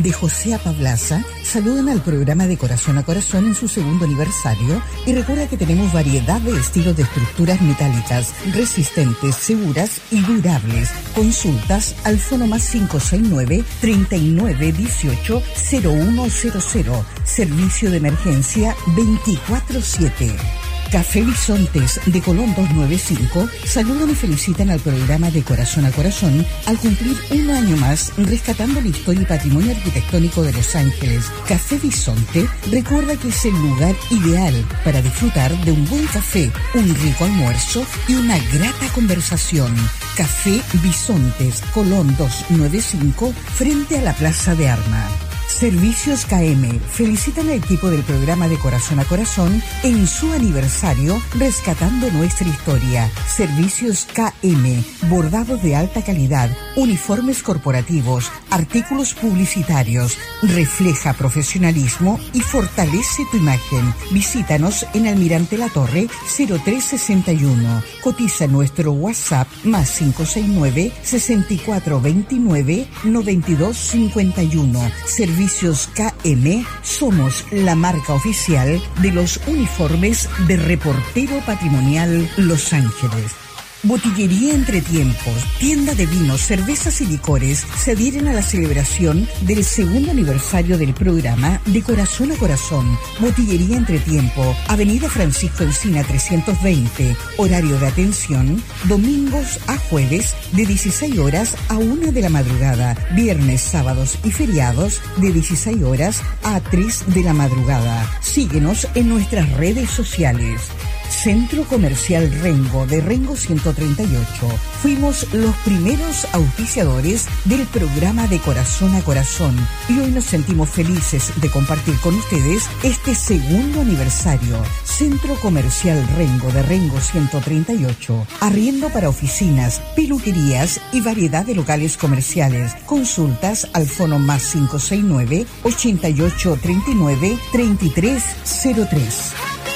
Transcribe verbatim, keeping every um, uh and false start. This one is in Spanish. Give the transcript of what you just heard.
de José Apablaza saludan al programa de Corazón a Corazón en su segundo aniversario y recuerda que tenemos variedad de estilos de estructuras metálicas, resistentes, seguras y durables. Consultas al fono más cinco seis nueve, treinta y nueve, dieciocho, cero uno cero cero. Servicio de emergencia veinticuatro siete. Café Bisontes de Colón doscientos noventa y cinco saludan y felicitan al programa de Corazón a Corazón al cumplir un año más rescatando la historia y patrimonio arquitectónico de Los Ángeles. Café Bisonte recuerda que es el lugar ideal para disfrutar de un buen café, un rico almuerzo y una grata conversación. Café Bisontes, Colón doscientos noventa y cinco, frente a la Plaza de Armas. Servicios K M felicitan al equipo del programa de Corazón a Corazón en su aniversario rescatando nuestra historia. Servicios K M, bordados de alta calidad, uniformes corporativos, artículos publicitarios, refleja profesionalismo y fortalece tu imagen. Visítanos en Almirante La Torre cero tres sesenta y uno. Cotiza nuestro WhatsApp más cinco seis nueve, sesenta y cuatro veintinueve, noventa y dos cincuenta y uno. Servicios K M, somos la marca oficial de los uniformes de Reportero Patrimonial Los Ángeles. Botillería Entre Tiempos, tienda de vinos, cervezas y licores se adhieren a la celebración del segundo aniversario del programa de Corazón a Corazón. Botillería Entre Tiempo, Avenida Francisco Encina trescientos veinte, horario de atención, domingos a jueves de dieciséis horas a una de la madrugada, viernes, sábados y feriados de dieciséis horas a tres de la madrugada. Síguenos en nuestras redes sociales. Centro Comercial Rengo de Rengo ciento treinta y ocho. Fuimos los primeros auspiciadores del programa de Corazón a Corazón y hoy nos sentimos felices de compartir con ustedes este segundo aniversario. Centro Comercial Rengo de Rengo ciento treinta y ocho. Arriendo para oficinas, peluquerías y variedad de locales comerciales. Consultas al fono más cinco seis nueve, ochenta y ocho treinta y nueve, treinta y tres cero tres.